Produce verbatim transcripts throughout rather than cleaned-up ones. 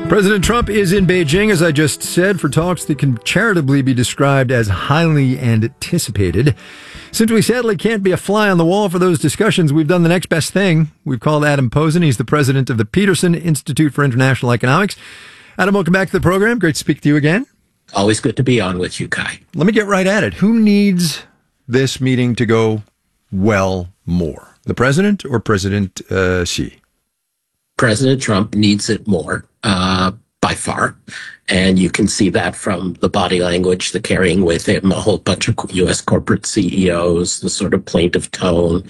President Trump is in Beijing, as I just said, for talks that can charitably be described as highly anticipated. Since we sadly can't be a fly on the wall for those discussions, we've done the next best thing. We've called Adam Posen. He's the president of the Peterson Institute for International Economics. Adam, welcome back to the program. Great to speak to you again. Always good to be on with you, Kai. Let me get right at it. Who needs this meeting to go well more? The president or President uh, Xi? President Trump needs it more, uh, by far. And you can see that from the body language, the carrying with him, a whole bunch of U S corporate C E Os, the sort of plaintive tone.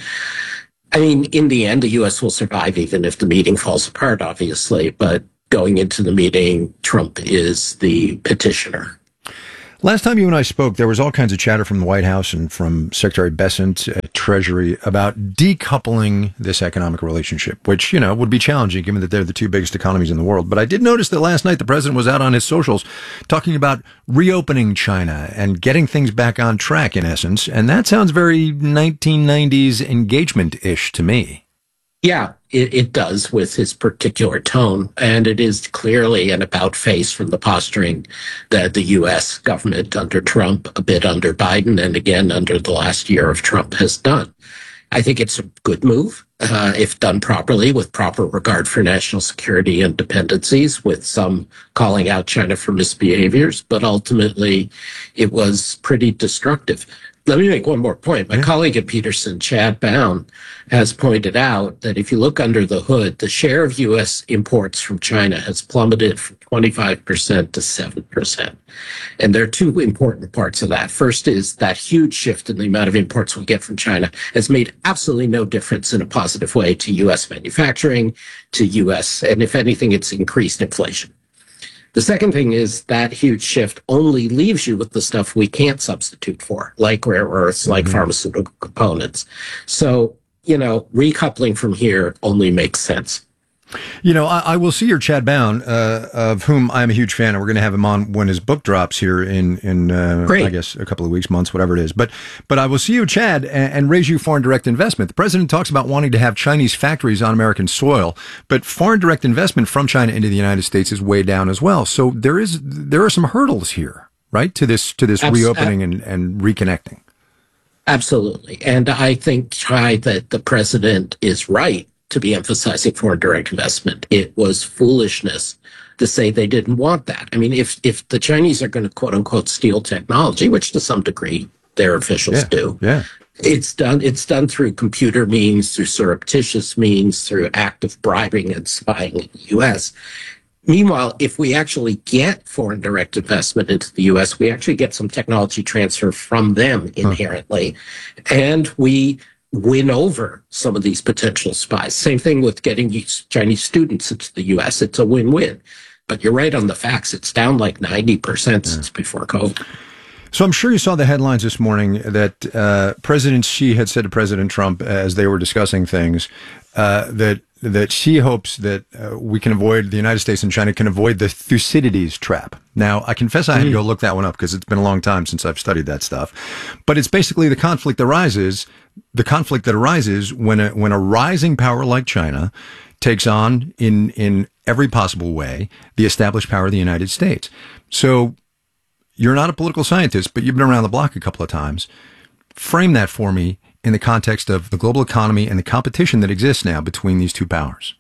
I mean, in the end, the U S will survive even if the meeting falls apart, obviously. But going into the meeting, Trump is the petitioner. Last time you and I spoke, there was all kinds of chatter from the White House and from Secretary Bessent at Treasury about decoupling this economic relationship, which, you know, would be challenging given that they're the two biggest economies in the world. But I did notice that last night the president was out on his socials talking about reopening China and getting things back on track, in essence. And that sounds very nineteen nineties engagement-ish to me. Yeah, it, it does with his particular tone. And it is clearly an about face from the posturing that the U S government under Trump, a bit under Biden, and again under the last year of Trump has done. I think it's a good move, uh, if done properly, with proper regard for national security and dependencies, with some calling out China for misbehaviors. But ultimately, it was pretty destructive. Let me make one more point. My yeah. colleague at Peterson, Chad Bown, has pointed out that if you look under the hood, the share of U S imports from China has plummeted from twenty-five percent to seven percent. And there are two important parts of that. First is that huge shift in the amount of imports we get from China has made absolutely no difference in a positive way to U S manufacturing, to U S, and if anything, it's increased inflation. The second thing is that huge shift only leaves you with the stuff we can't substitute for, like rare earths, like mm-hmm. pharmaceutical components. So, you know, recoupling from here only makes sense. You know, I, I will see your Chad Bown, uh, of whom I'm a huge fan, and we're going to have him on when his book drops here in, in uh, I guess, a couple of weeks, months, whatever it is. But but I will see you, Chad, and, and raise you foreign direct investment. The president talks about wanting to have Chinese factories on American soil, but foreign direct investment from China into the United States is way down as well. So there is there are some hurdles here, right, to this to this Abs- reopening and, and reconnecting. Absolutely. And I think, Chai, that the president is right to be emphasizing foreign direct investment. It was foolishness to say they didn't want that. I mean, if if the Chinese are going to quote unquote steal technology, which to some degree their officials yeah, do, yeah. it's done it's done through computer means, through surreptitious means, through active bribing and spying in the U S. Meanwhile, if we actually get foreign direct investment into the U S, we actually get some technology transfer from them inherently. Huh. And we win over some of these potential spies. Same thing with getting Chinese students into the U S. It's a win-win. But you're right on the facts. It's down like ninety percent yeah. since before COVID. So I'm sure you saw the headlines this morning that uh, President Xi had said to President Trump as they were discussing things uh, that that Xi hopes that uh, we can avoid, the United States and China can avoid the Thucydides trap. Now, I confess I had to go look that one up because it's been a long time since I've studied that stuff. But it's basically the conflict that arises, the conflict that arises when a, when a rising power like China takes on in, in every possible way the established power of the United States. So you're not a political scientist, but you've been around the block a couple of times. Frame that for me in the context of the global economy and the competition that exists now between these two powers.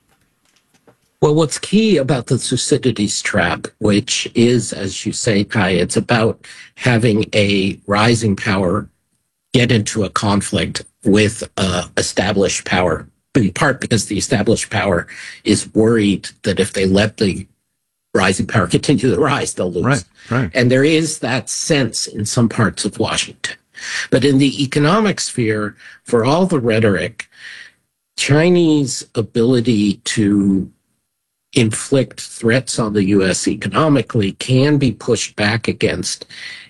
Well, what's key about the Thucydides trap, which is, as you say, Kai, it's about having a rising power get into a conflict with uh, established power, in part because the established power is worried that if they let the rising power continue to rise, they'll lose. Right, right. And there is that sense in some parts of Washington. But in the economic sphere, for all the rhetoric, Chinese ability to inflict threats on the U S economically can be pushed back against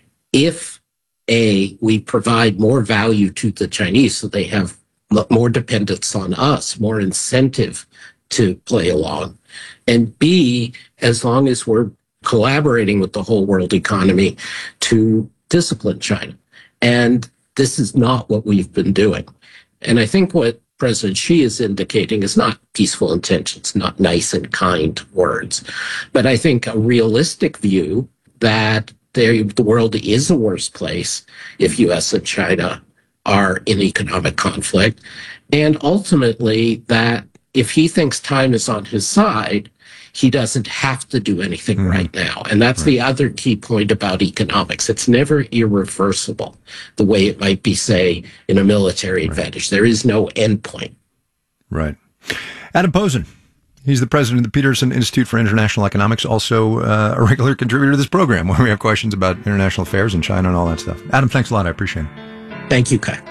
if, A, we provide more value to the Chinese so they have more dependence on us, more incentive to play along, and B, as long as we're collaborating with the whole world economy to discipline China. And this is not what we've been doing. And I think what President Xi is indicating is not peaceful intentions, not nice and kind words, but I think a realistic view that there, the world is a worse place if U S and China are in economic conflict, and ultimately that if he thinks time is on his side, he doesn't have to do anything mm. right now. And that's right. The other key point about economics. It's never irreversible, the way it might be, say, in a military right. advantage. There is no end point. Right. Adam Posen. He's the president of the Peterson Institute for International Economics, also uh, a regular contributor to this program where we have questions about international affairs and China and all that stuff. Adam, thanks a lot. I appreciate it. Thank you, Kai.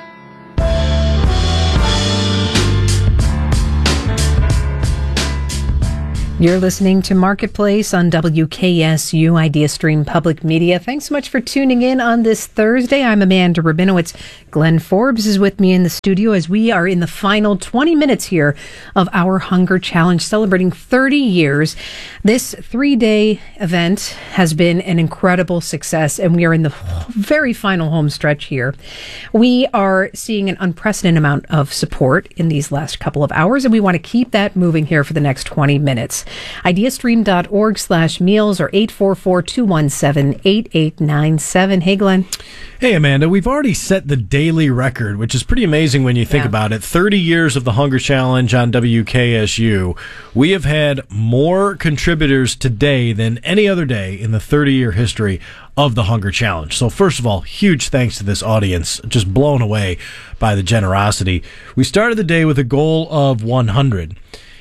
You're listening to Marketplace on W K S U Idea Stream Public Media. Thanks so much for tuning in on this Thursday. I'm Amanda Rabinowitz. Glenn Forbes is with me in the studio as we are in the final twenty minutes here of our Hunger Challenge, celebrating thirty years. This three-day event has been an incredible success, and we are in the very final home stretch here. We are seeing an unprecedented amount of support in these last couple of hours, and we want to keep that moving here for the next twenty minutes. ideastream.org slash meals or eight four four, two one seven, eight eight nine seven. Hey, Glenn. Hey, Amanda. We've already set the daily record, which is pretty amazing when you think yeah. about it. thirty years of the Hunger Challenge on W K S U. We have had more contributors today than any other day in the thirty-year history of the Hunger Challenge. So first of all, huge thanks to this audience. Just blown away by the generosity. We started the day with a goal of one hundred.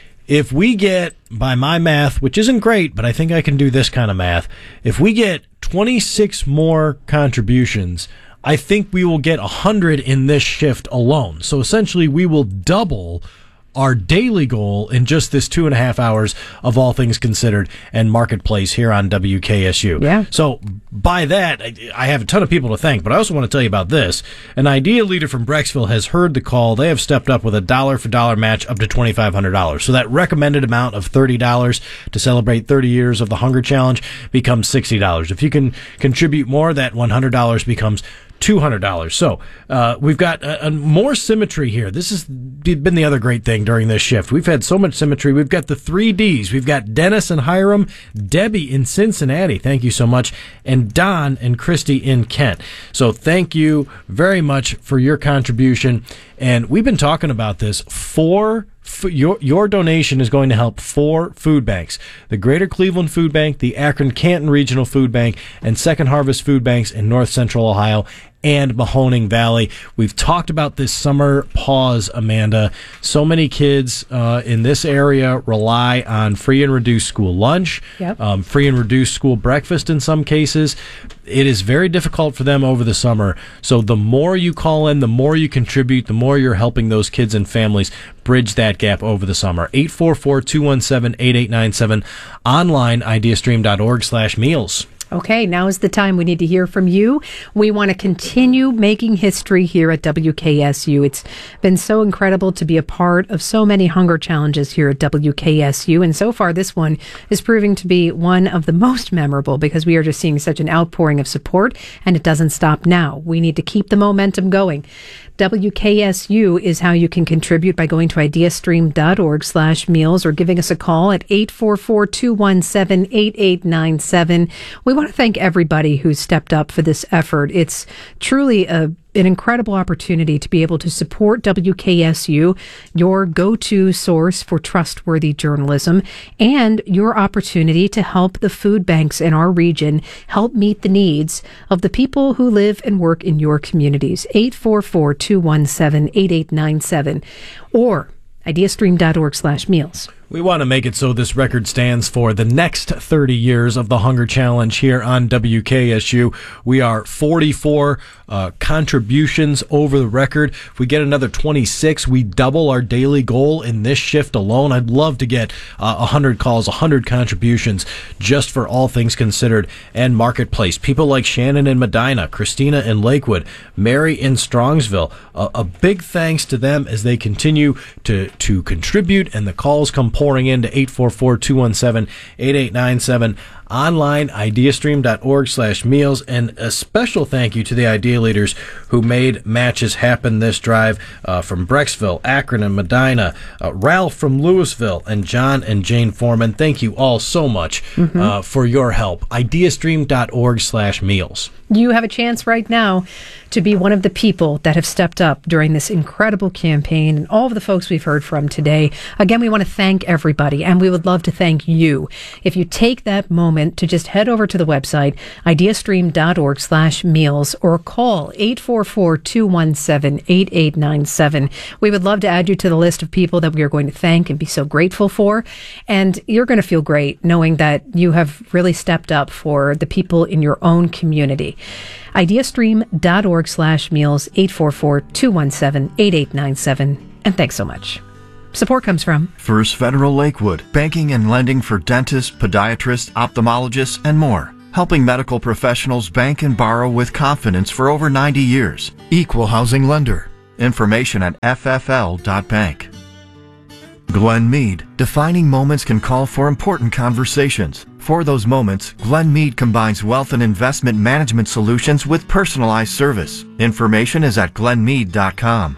If we get, by my math, which isn't great, but I think I can do this kind of math, if we get twenty-six more contributions, I think we will get one hundred in this shift alone. So essentially, we will double our daily goal in just this two and a half hours of All Things Considered and Marketplace here on W K S U. Yeah. So by that, I have a ton of people to thank, but I also want to tell you about this. An IDEA leader from Brecksville has heard the call. They have stepped up with a dollar for dollar match up to twenty-five hundred dollars. So that recommended amount of thirty dollars to celebrate thirty years of the Hunger Challenge becomes sixty dollars. If you can contribute more, that one hundred dollars becomes two hundred dollars. So uh, we've got a, a more symmetry here. This has been the other great thing during this shift. We've had so much symmetry. We've got the three Ds. We've got Dennis and Hiram, Debbie in Cincinnati. Thank you so much. And Don and Christy in Kent. So thank you very much for your contribution. And we've been talking about this. Four Your your donation is going to help four food banks: the Greater Cleveland Food Bank, the Akron-Canton Regional Food Bank, and Second Harvest Food Banks in North Central Ohio and Mahoning Valley. We've talked about this summer pause, Amanda. So many kids uh, in this area rely on free and reduced school lunch, yep. um, free and reduced school breakfast in some cases. It is very difficult for them over the summer. So the more you call in, the more you contribute, the more you're helping those kids and families bridge that gap over the summer. eight four four, two one seven, eight eight nine seven. Online, ideastream.org slash meals. Okay, now is the time we need to hear from you. We want to continue making history here at W K S U. It's been so incredible to be a part of so many hunger challenges here at W K S U. And so far, this one is proving to be one of the most memorable because we are just seeing such an outpouring of support, and it doesn't stop now. We need to keep the momentum going. W K S U is how you can contribute by going to ideastream.org slash meals or giving us a call at eight four four, two one seven, eight eight nine seven. We want to thank everybody who's stepped up for this effort. It's truly a an incredible opportunity to be able to support W K S U, your go-to source for trustworthy journalism, and your opportunity to help the food banks in our region help meet the needs of the people who live and work in your communities. eight four four, two one seven, eight eight nine seven or ideastream.org slash meals. We want to make it so this record stands for the next thirty years of the Hunger Challenge here on W K S U. We are forty-four uh, contributions over the record. If we get another twenty-six, we double our daily goal in this shift alone. I'd love to get uh, one hundred calls, one hundred contributions just for All Things Considered and Marketplace. People like Shannon in Medina, Christina in Lakewood, Mary in Strongsville. Uh, a big thanks to them as they continue to, to contribute, and the calls come pouring in to eight four four, two one seven, eight eight nine seven. online, ideastream.org slash meals. And a special thank you to the Idea leaders who made matches happen this drive, uh, from Brecksville, Akron, and Medina, uh, Ralph from Louisville, and John and Jane Foreman. Thank you all so much mm-hmm. uh, for your help. ideastream.org slash meals. You have a chance right now to be one of the people that have stepped up during this incredible campaign and all of the folks we've heard from today. Again, we want to thank everybody, and we would love to thank you. If you take that moment to just head over to the website, ideastream.org slash meals, or call eight four four, two one seven, eight eight nine seven. We would love to add you to the list of people that we are going to thank and be so grateful for. And you're going to feel great knowing that you have really stepped up for the people in your own community. ideastream.org slash meals, eight four four, two one seven, eight eight nine seven. And thanks so much. Support comes from First Federal Lakewood, banking and lending for dentists, podiatrists, ophthalmologists, and more. Helping medical professionals bank and borrow with confidence for over ninety years. Equal housing lender. Information at f f l dot bank. Glen Mead. Defining moments can call for important conversations. For those moments, Glen Mead combines wealth and investment management solutions with personalized service. Information is at glen mead dot com.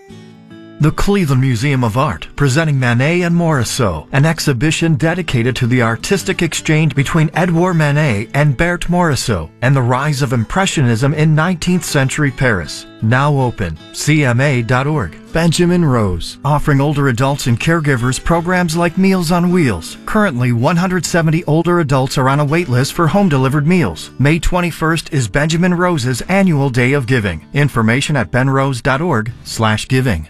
The Cleveland Museum of Art, presenting Manet and Morisot, an exhibition dedicated to the artistic exchange between Edouard Manet and Berthe Morisot, and the rise of Impressionism in nineteenth century Paris. Now open, c m a dot org. Benjamin Rose, offering older adults and caregivers programs like Meals on Wheels. Currently, one hundred seventy older adults are on a wait list for home-delivered meals. May twenty-first is Benjamin Rose's annual Day of Giving. Information at benrose dot org slash giving.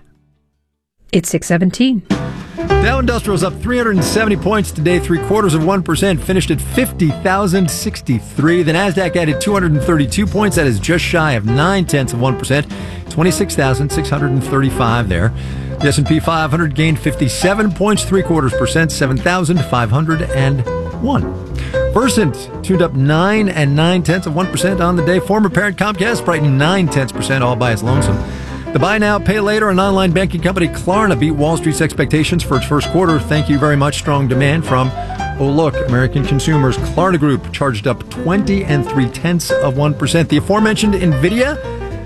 It's six seventeen. Dow Industrial's up three hundred seventy points today, three quarters of one percent, finished at fifty thousand sixty-three. The Nasdaq added two hundred thirty-two points. That is just shy of nine tenths of one percent, twenty-six thousand six hundred thirty-five there. The S and P five hundred gained fifty-seven points, three quarters percent, seven thousand five hundred one. Versant tuned up nine and nine tenths of one percent on the day. Former parent Comcast brightened nine tenths percent all by its lonesome. The buy now, pay later, and online banking company Klarna beat Wall Street's expectations for its first quarter. Thank you very much. Strong demand from, oh look, American consumers. Klarna Group charged up twenty and three tenths of one percent. The aforementioned NVIDIA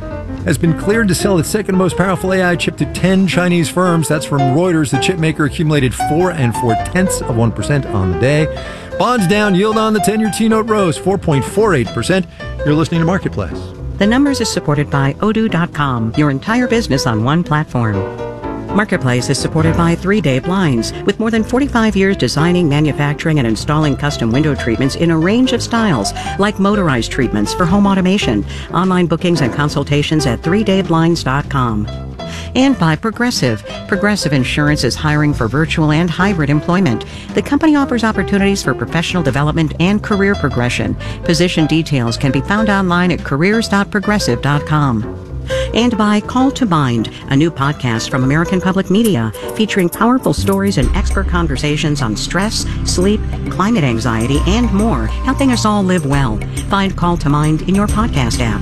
has been cleared to sell its second most powerful A I chip to ten Chinese firms. That's from Reuters. The chip maker accumulated four and four tenths of one percent on the day. Bonds down, yield on the ten-year T-note rose four point four eight percent. You're listening to Marketplace. The Numbers is supported by odoo dot com, your entire business on one platform. Marketplace is supported by three day Blinds, with more than forty-five years designing, manufacturing, and installing custom window treatments in a range of styles, like motorized treatments for home automation. Online bookings and consultations at three day blinds dot com. And by Progressive. Progressive Insurance is hiring for virtual and hybrid employment. The company offers opportunities for professional development and career progression. Position details can be found online at careers dot progressive dot com. And by Call to Mind, a new podcast from American Public Media, featuring powerful stories and expert conversations on stress, sleep, climate anxiety, and more, helping us all live well. Find Call to Mind in your podcast app.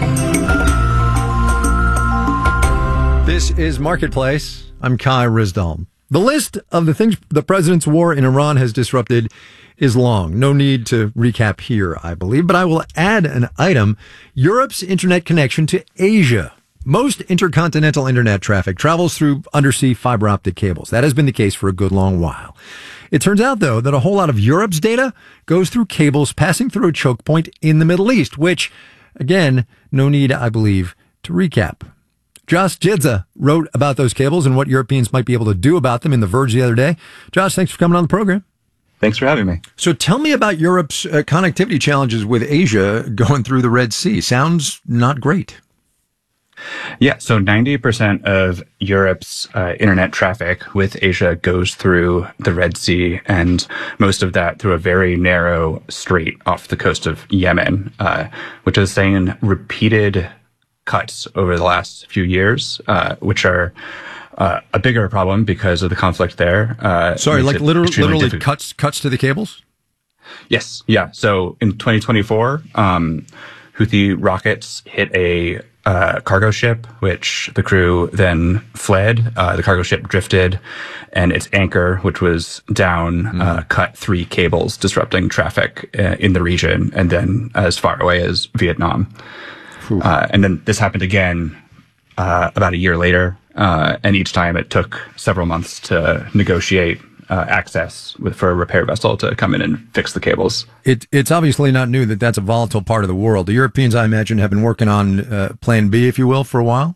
This is Marketplace. I'm Kai Ryssdal. The list of the things the president's war in Iran has disrupted is long. No need to recap here, I believe, but I will add an item: Europe's internet connection to Asia. Most intercontinental internet traffic travels through undersea fiber optic cables. That has been the case for a good long while. It turns out, though, that a whole lot of Europe's data goes through cables passing through a choke point in the Middle East, which, again, no need, I believe, to recap. Josh Jidza wrote about those cables and what Europeans might be able to do about them in The Verge the other day. Josh, thanks for coming on the program. Thanks for having me. So tell me about Europe's uh, connectivity challenges with Asia going through the Red Sea. Sounds not great. Yeah, so ninety percent of Europe's uh, internet traffic with Asia goes through the Red Sea, and most of that through a very narrow strait off the coast of Yemen, uh, which is saying repeated cuts over the last few years, uh, which are uh, a bigger problem because of the conflict there. Uh, Sorry, like literally, literally difficult. cuts cuts to the cables? Yes, yeah. So in twenty twenty-four, um, Houthi rockets hit a uh, cargo ship, which the crew then fled. Uh, the cargo ship drifted, and its anchor, which was down, mm. uh, cut three cables, disrupting traffic uh, in the region, and then as far away as Vietnam. Uh, and then this happened again uh, about a year later, uh, and each time it took several months to negotiate uh, access with, for a repair vessel to come in and fix the cables. It, it's obviously not new that that's a volatile part of the world. The Europeans, I imagine, have been working on uh, Plan B, if you will, for a while?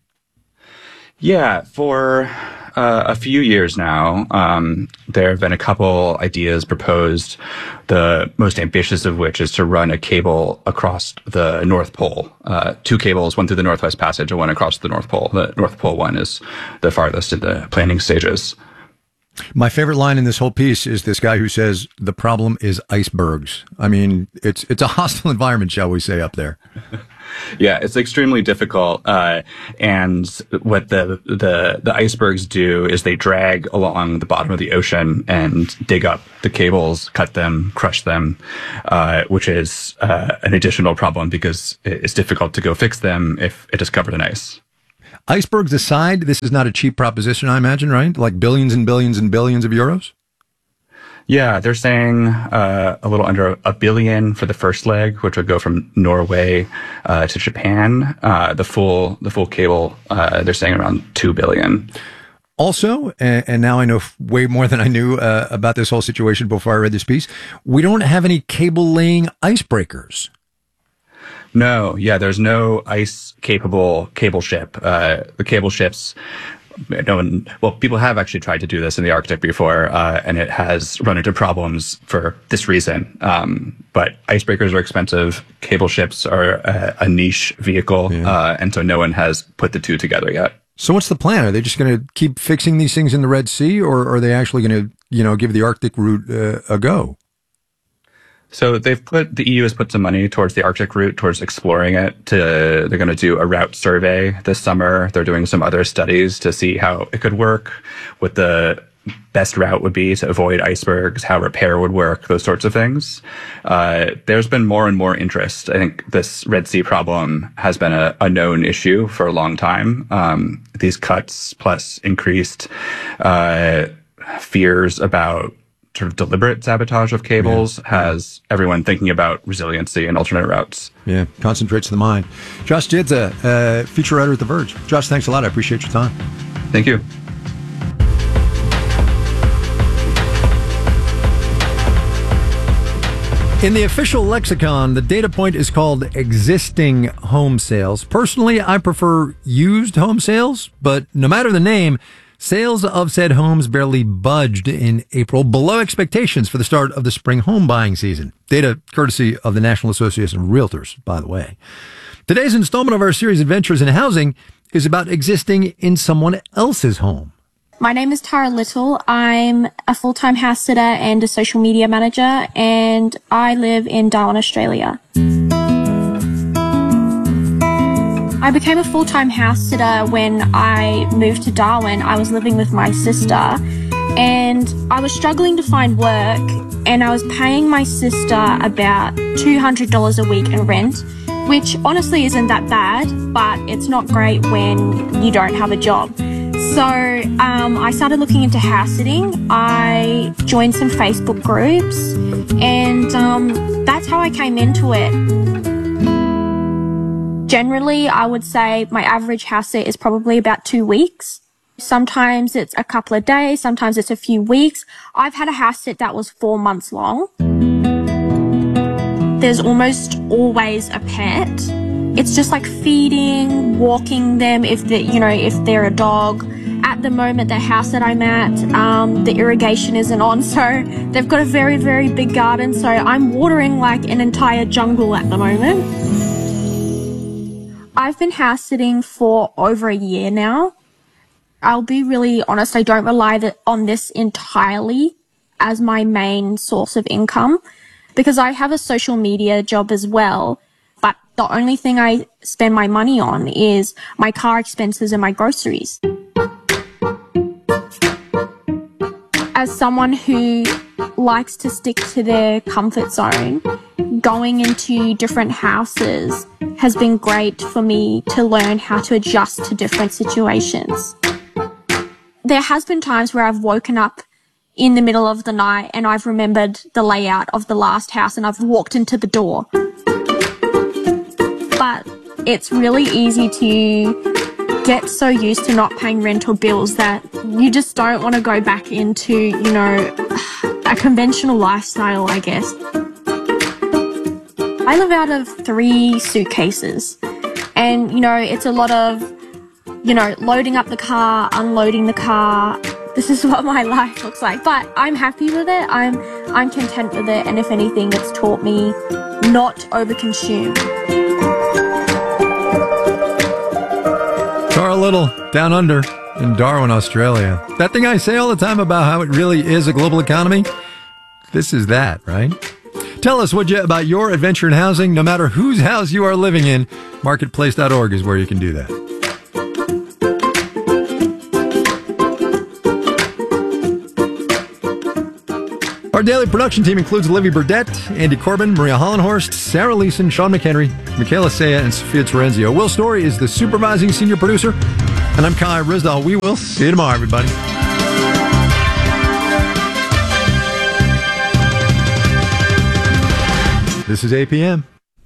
Yeah, for uh, a few years now, um, there have been a couple ideas proposed, the most ambitious of which is to run a cable across the North Pole. Uh, two cables, one through the Northwest Passage and one across the North Pole. The North Pole one is the farthest in the planning stages. My favorite line in this whole piece is this guy who says, the problem is icebergs. I mean, it's it's a hostile environment, shall we say, up there. Yeah, it's extremely difficult. Uh, and what the, the, the icebergs do is they drag along the bottom of the ocean and dig up the cables, cut them, crush them, uh, which is uh, an additional problem because it's difficult to go fix them if it is covered in ice. Icebergs aside, this is not a cheap proposition, I imagine, right? Like billions and billions and billions of euros? Yeah, they're saying uh, a little under a billion for the first leg, which would go from Norway uh, to Japan. Uh, the full the full cable, uh, they're saying around two billion. Also, and, and now I know way more than I knew uh, about this whole situation before I read this piece, we don't have any cable-laying icebreakers. No, yeah, there's no ice-capable cable ship. Uh, the cable ships, no one, well, people have actually tried to do this in the Arctic before, uh, and it has run into problems for this reason. Um, but icebreakers are expensive. Cable ships are a, a niche vehicle, yeah. uh, and so no one has put the two together yet. So what's the plan? Are they just going to keep fixing these things in the Red Sea, or are they actually going to, you know, give the Arctic route uh, a go? So they've put, the E U has put some money towards the Arctic route, towards exploring it. To, they're going to do a route survey this summer. They're doing some other studies to see how it could work, what the best route would be to avoid icebergs, how repair would work, those sorts of things. Uh, there's been more and more interest. I think this Red Sea problem has been a, a known issue for a long time. Um, these cuts plus increased uh, fears about sort of deliberate sabotage of cables yeah. has everyone thinking about resiliency and alternate routes. Yeah, concentrates the mind. Josh Dziedzic, uh, feature writer at The Verge. Josh, thanks a lot. I appreciate your time. Thank you. In the official lexicon, the data point is called existing home sales. Personally, I prefer used home sales, but no matter the name, sales of said homes barely budged in April, below expectations for the start of the spring home buying season. Data courtesy of the National Association of Realtors, by the way. Today's installment of our series Adventures in Housing is about existing in someone else's home. My name is Tara Little. I'm a full-time house sitter and a social media manager, and I live in Darwin, Australia. I became a full-time house sitter when I moved to Darwin. I was living with my sister and I was struggling to find work, and I was paying my sister about two hundred dollars a week in rent, which honestly isn't that bad, but it's not great when you don't have a job. So um, I started looking into house sitting. I joined some Facebook groups, and um, that's how I came into it. Generally, I would say my average house sit is probably about two weeks. Sometimes it's a couple of days, sometimes it's a few weeks. I've had a house sit that was four months long. There's almost always a pet. It's just like feeding, walking them if they, you know, if they're a dog. At the moment, the house that I'm at, um, the irrigation isn't on, so they've got a very, very big garden, so I'm watering like an entire jungle at the moment. I've been house sitting for over a year now. I'll be really honest, I don't rely on this entirely as my main source of income because I have a social media job as well, but the only thing I spend my money on is my car expenses and my groceries. As someone who likes to stick to their comfort zone, going into different houses has been great for me to learn how to adjust to different situations. There has been times where I've woken up in the middle of the night and I've remembered the layout of the last house and I've walked into the door. But it's really easy to get so used to not paying rental bills that you just don't want to go back into, you know, a conventional lifestyle, I guess. I live out of three suitcases and, you know, it's a lot of, you know, loading up the car, unloading the car. This is what my life looks like, but I'm happy with it. I'm I'm content with it, and if anything, it's taught me not overconsume. Tara Little, Down Under in Darwin, Australia. That thing I say all the time about how it really is a global economy, this is that, right? Tell us, would you, about your adventure in housing, no matter whose house you are living in. Marketplace dot org is where you can do that. Our daily production team includes Olivia Burdett, Andy Corbin, Maria Hollenhorst, Sarah Leeson, Sean McHenry, Michaela Saya, and Sophia Terenzio. Will Story is the supervising senior producer, and I'm Kai Rizdal. We will see you tomorrow, everybody. This is A P M.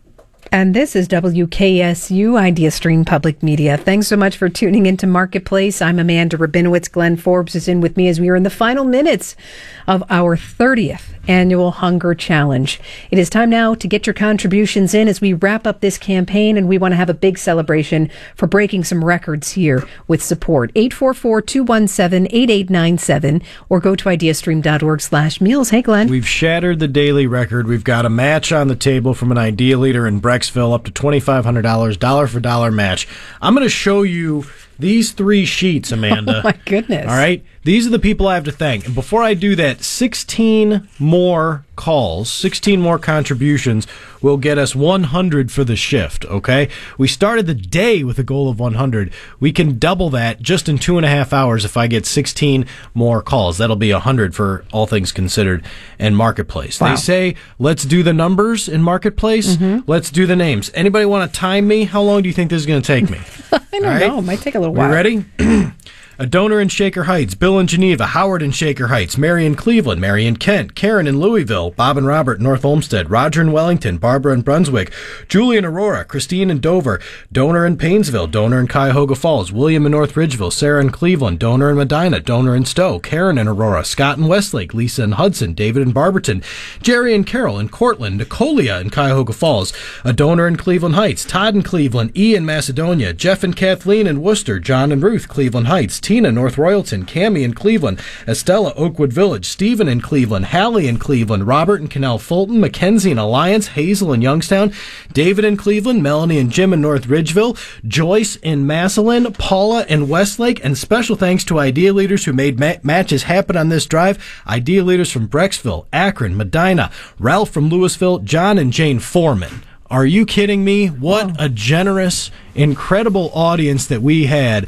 And this is W K S U Idea Stream Public Media. Thanks so much for tuning into Marketplace. I'm Amanda Rabinowitz. Glenn Forbes is in with me as we are in the final minutes of our thirtieth annual Hunger Challenge. It is time now to get your contributions in as we wrap up this campaign, and we want to have a big celebration for breaking some records here with support. eight four four, two one seven, eight eight nine seven or go to ideastream dot org slash meals. Hey, Glenn. We've shattered the daily record. We've got a match on the table from an Idea leader in Brecksville, up to twenty-five hundred dollars, dollar for dollar match. I'm going to show you these three sheets, Amanda. Oh, my goodness. All right? These are the people I have to thank. And before I do that, sixteen more calls, sixteen more contributions will get us one hundred for the shift, okay? We started the day with a goal of one hundred. We can double that just in two and a half hours if I get sixteen more calls. That'll be one hundred for All Things Considered and Marketplace. Wow. They say, let's do the numbers in Marketplace. Mm-hmm. Let's do the names. Anybody want to time me? How long do you think this is going to take me? I don't right? know. It might take a little while. We ready? A donor in Shaker Heights, Bill in Geneva, Howard in Shaker Heights, Mary in Cleveland, Mary in Kent, Karen in Louisville, Bob and Robert in North Olmsted, Roger in Wellington, Barbara in Brunswick, Julie in Aurora, Christine in Dover, donor in Painesville, donor in Cuyahoga Falls, William in North Ridgeville, Sarah in Cleveland, donor in Medina, donor in Stowe, Karen in Aurora, Scott in Westlake, Lisa in Hudson, David in Barberton, Jerry and Carol in Cortland, Nicolia in Cuyahoga Falls, a donor in Cleveland Heights, Todd in Cleveland, E in Macedonia, Jeff and Kathleen in Worcester, John and Ruth, Cleveland Heights, Tina, North Royalton, Cammie in Cleveland, Estella, Oakwood Village, Stephen in Cleveland, Hallie in Cleveland, Robert in Canal Fulton, Mackenzie in Alliance, Hazel in Youngstown, David in Cleveland, Melanie and Jim in North Ridgeville, Joyce in Massillon, Paula in Westlake, and special thanks to Idea Leaders who made ma- matches happen on this drive. Idea Leaders from Brecksville, Akron, Medina, Ralph from Louisville, John and Jane Foreman. Are you kidding me? What a generous, incredible audience that we had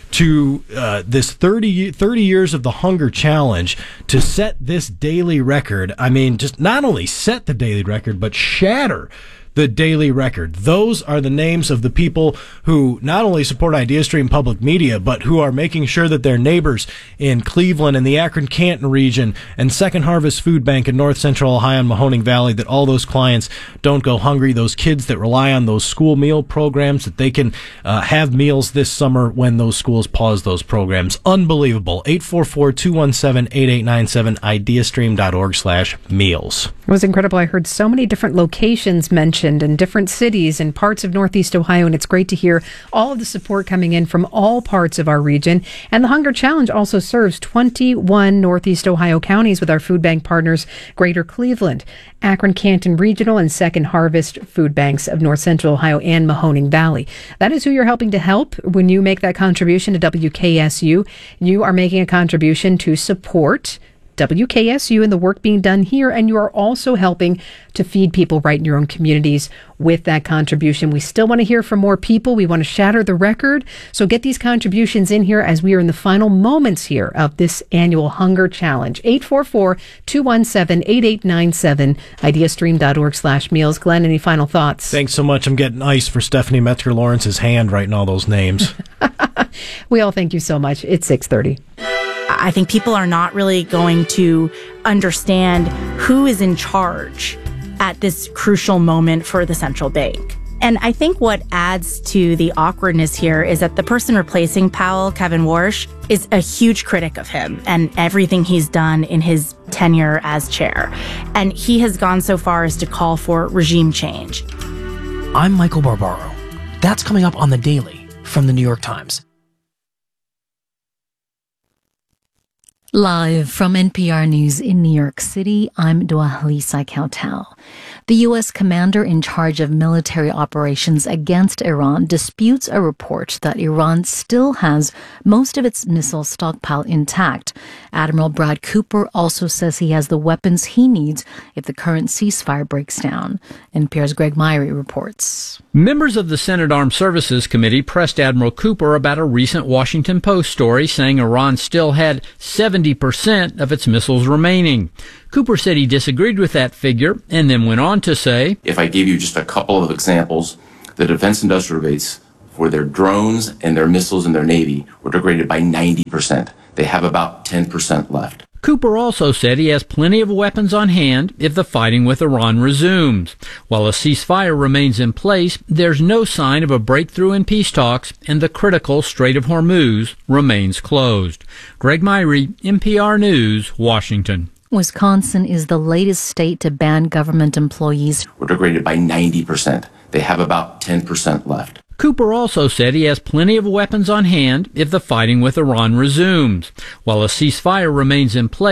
to uh, this thirty, thirty years of the Hunger Challenge to set this daily record. I mean, just not only set the daily record, but shatter the daily record. Those are the names of the people who not only support IdeaStream Public Media, but who are making sure that their neighbors in Cleveland and the Akron-Canton region and Second Harvest Food Bank in North Central Ohio and Mahoning Valley, that all those clients don't go hungry. Those kids that rely on those school meal programs, that they can uh, have meals this summer when those schools pause those programs. Unbelievable. eight four four, two one seven, eight eight nine seven, ideastream dot org slash meals. It was incredible. I heard so many different locations mentioned in different cities and parts of Northeast Ohio, and it's great to hear all of the support coming in from all parts of our region. And the Hunger Challenge also serves twenty-one Northeast Ohio counties with our food bank partners, Greater Cleveland, Akron-Canton Regional, and Second Harvest Food Banks of North Central Ohio and Mahoning Valley. That is who you're helping to help when you make that contribution to W K S U. You are making a contribution to support W K S U and the work being done here, and you are also helping to feed people right in your own communities with that contribution. We still want to hear from more people. We want to shatter the record. So get these contributions in here as we are in the final moments here of this annual hunger challenge. eight four four, two one seven, eight eight nine seven, ideastream.org slash meals. Glenn, any final thoughts? Thanks so much. I'm getting ice for Stephanie Metzger-Lawrence's hand writing all those names. We all thank you so much. It's six thirty. I think people are not really going to understand who is in charge at this crucial moment for the central bank. And I think what adds to the awkwardness here is that the person replacing Powell, Kevin Warsh, is a huge critic of him and everything he's done in his tenure as chair. And he has gone so far as to call for regime change. I'm Michael Barbaro. That's coming up on The Daily from the New York Times. Live from N P R News in New York City, I'm Dwalisa Kautal. The U S commander in charge of military operations against Iran disputes a report that Iran still has most of its missile stockpile intact. Admiral Brad Cooper also says he has the weapons he needs if the current ceasefire breaks down. N P R's Greg Myrie reports. Members of the Senate Armed Services Committee pressed Admiral Cooper about a recent Washington Post story saying Iran still had seventy percent of its missiles remaining. Cooper said he disagreed with that figure and then went on to say, if I gave you just a couple of examples, the defense industrial base for their drones and their missiles and their Navy were degraded by ninety percent. They have about ten percent left. Cooper also said he has plenty of weapons on hand if the fighting with Iran resumes. While a ceasefire remains in place, there's no sign of a breakthrough in peace talks, and the critical Strait of Hormuz remains closed. Greg Myrie, N P R News, Washington. Wisconsin is the latest state to ban government employees. Were degraded by ninety percent. They have about ten percent left. Cooper also said he has plenty of weapons on hand if the fighting with Iran resumes. While a ceasefire remains in place,